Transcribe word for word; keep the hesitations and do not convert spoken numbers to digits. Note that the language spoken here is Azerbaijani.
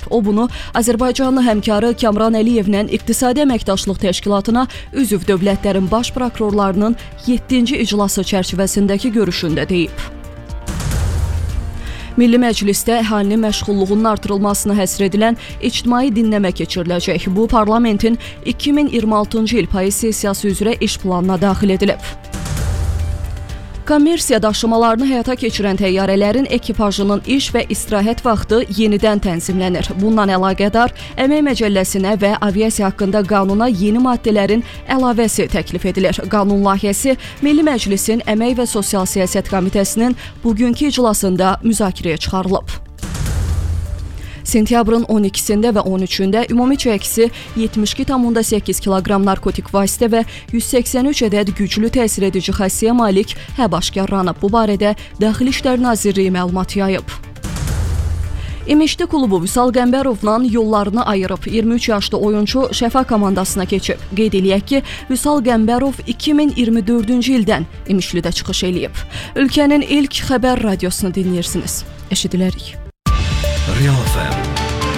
O bunu Azərbaycanlı həmkarı Kamran Əliyevlə İqtisadi Əməkdaşlıq Təşkilatına üzv dövlətlərin baş prokurorlarının yeddinci iclası çərçivəsindəki görüşündə deyib. Milli Məclisdə əhalinin məşğulluğunun artırılmasına həsr edilən ictimai dinləmə keçiriləcək. Bu, parlamentin iki min iyirmi altıncı il payız sessiyası üzrə iş planına daxil edilib. Kommersiya daşımalarını həyata keçirən təyyarələrin ekipajının iş və istirahət vaxtı yenidən tənzimlənir. Bundan əlaqədar Əmək Məcəlləsinə və aviasiya haqqında qanuna yeni maddələrin əlavəsi təklif edilir. Qanun layihəsi Milli Məclisin Əmək və Sosial Siyasət Komitəsinin bugünkü iclasında müzakirəyə çıxarılıb. Sentyabrın on ikisində və on üçündə ümumi çəkisi yetmiş iki tam səkkiz kiloqram narkotik vasitə və yüz səksən üç ədəd güclü təsir edici xassəyə malik həb aşkarlanıb. Bu barədə Daxili İşlər Nazirliyi məlumat yayıb. İmişli klubu Vüsal Qəmbərovla yollarını ayırıb. iyirmi üç yaşlı oyunçu Şəfa komandasına keçib. Qeyd eləyək ki, Vüsal Qəmbərov iki min iyirmi dördüncü ildən İmişlidə çıxış eləyib. Ölkənin ilk xəbər radiosunu dinləyirsiniz. Eşidilərik. Real F M